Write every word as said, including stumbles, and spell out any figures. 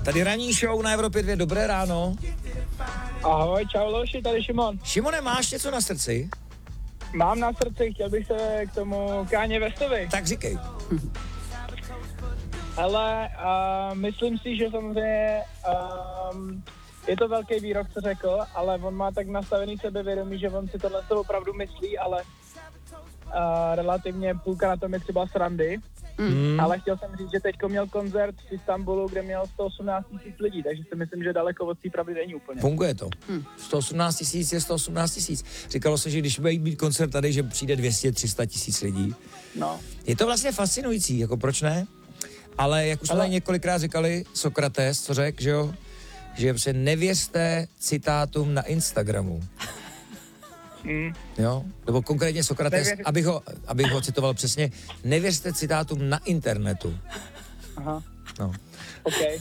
Tady ranní show na Evropě dvě, dobré ráno. Ahoj, čau Loši, tady Šimon. Šimone, máš něco na srdci? Mám na srdci, chtěl bych se k tomu Káně Westovi. Tak říkej. Ale uh, myslím si, že samozřejmě um, je to velký výrok, co řekl, ale on má tak nastavený sebevědomí, že on si tohle to opravdu myslí, ale uh, relativně půlka na tom je třeba srandy. Mm. Ale chtěl jsem říct, že teďko měl koncert v Istanbulu, kde měl sto osmnáct tisíc lidí, takže si myslím, že daleko od té pravdy není úplně. Funguje to. Hmm. sto osmnáct tisíc je sto osmnáct tisíc. Říkalo se, že když bude být koncert tady, že přijde dvě stě tři sta tisíc lidí. No. Je to vlastně fascinující, jako proč ne? Ale jak už jsme Ale... několikrát říkali, Sokrates, co řekl, že jo, že se nevěřte citátům na Instagramu. Mm. Jo? Nebo konkrétně Sokrates, Nevěř... abych ho, abych ho citoval přesně, nevěřte citátům na internetu. Aha. No. OK.